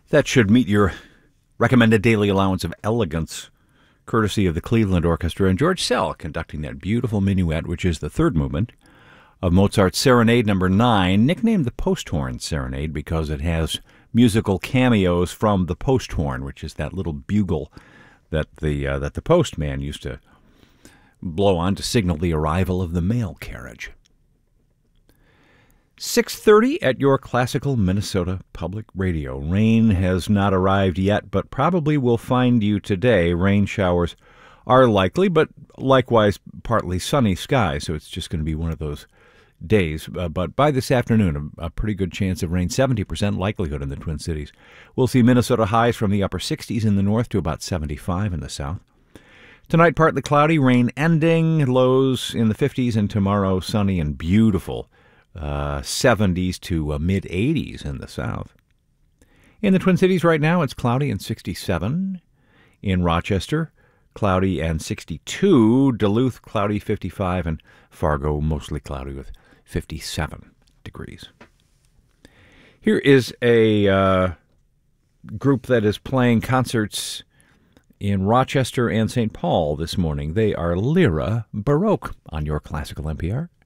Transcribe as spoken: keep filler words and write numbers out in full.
That should meet your recommended daily allowance of elegance, courtesy of the Cleveland Orchestra and George Szell conducting that beautiful minuet, which is the third movement of Mozart's Serenade number nine, nicknamed the Posthorn Serenade because it has musical cameos from the posthorn, which is that little bugle that the uh, that the postman used to blow on to signal the arrival of the mail carriage. six thirty at your classical Minnesota Public Radio. Rain has not arrived yet, but probably will find you today. Rain showers are likely, but likewise partly sunny skies, so it's just going to be one of those days. Uh, but by this afternoon, a, a pretty good chance of rain, seventy percent likelihood in the Twin Cities. We'll see Minnesota highs from the upper sixties in the north to about seventy-five in the south. Tonight, partly cloudy, rain ending, lows in the fifties, and tomorrow sunny and beautiful. Uh, seventies to uh, mid-eighties in the south. In the Twin Cities right now, it's cloudy and sixty-seven. In Rochester, cloudy and sixty-two. Duluth, cloudy, fifty-five. And Fargo, mostly cloudy with fifty-seven degrees. Here is a uh, group that is playing concerts in Rochester and Saint Paul this morning. They are Lyra Baroque on your classical N P R.